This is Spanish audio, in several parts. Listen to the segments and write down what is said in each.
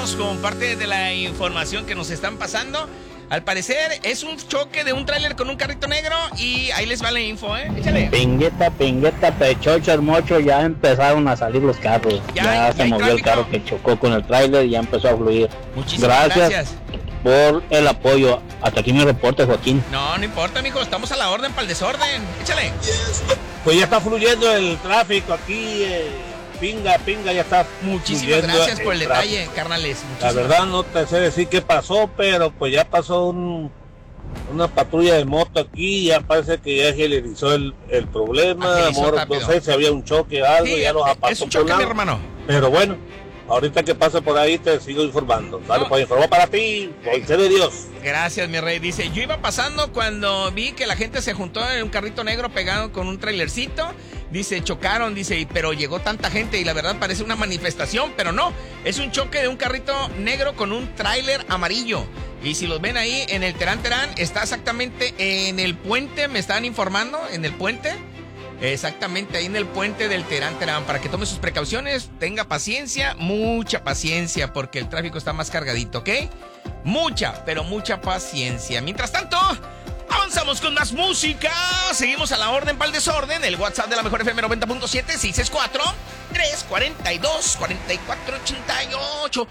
vamos con parte de la información que nos están pasando. Al parecer es un choque de un tráiler con un carrito negro y ahí les va la info, Échale. Pingueta, pechocho, mocho, ya empezaron a salir los carros. Ya se movió el carro que chocó con el tráiler y ya empezó a fluir. Muchísimas gracias por el apoyo. Hasta aquí mi reporte, Joaquín. No importa, mijo, estamos a la orden para el desorden. Échale. Pues ya está fluyendo el tráfico aquí, pinga, ya está. Muchísimas gracias por el detalle, carnales. La verdad no te sé decir qué pasó, pero pues ya pasó una patrulla de moto aquí, ya parece que ya agilizó el problema. Amor, no sé si había un choque o algo, sí, ya los apartó. Es un choque, mi hermano. Pero bueno, ahorita que pase por ahí te sigo informando. Dale, pues informó para ti, por de Dios. Gracias, mi rey. Dice, yo iba pasando cuando vi que la gente se juntó en un carrito negro pegado con un trailercito. Dice, chocaron, dice, pero llegó tanta gente y la verdad parece una manifestación, pero no, es un choque de un carrito negro con un tráiler amarillo. Y si los ven ahí en el Terán, está exactamente en el puente, me están informando, en el puente. Exactamente ahí en el puente del Terán, para que tome sus precauciones, tenga paciencia, mucha paciencia, porque el tráfico está más cargadito, ¿ok? Mucha, pero mucha paciencia. Mientras tanto, avanzamos con más música. Seguimos a la orden para el desorden. El WhatsApp de la Mejor FM 90.7, 664-342-4488,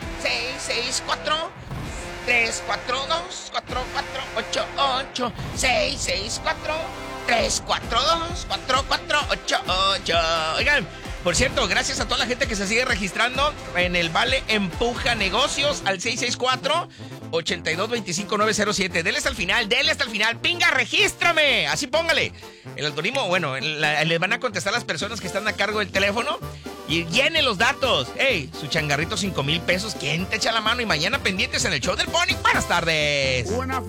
664-342-4488, 664-342-4488. Oigan, por cierto, gracias a toda la gente que se sigue registrando en el Vale Empuja Negocios al 664-8225-907. Dele hasta el final. Pinga, regístrame. Así póngale. El algoritmo, bueno, les van a contestar las personas que están a cargo del teléfono y llene los datos. Ey, su changarrito 5,000 pesos. ¿Quién te echa la mano? Y mañana pendientes en el show del Pony. Buenas tardes.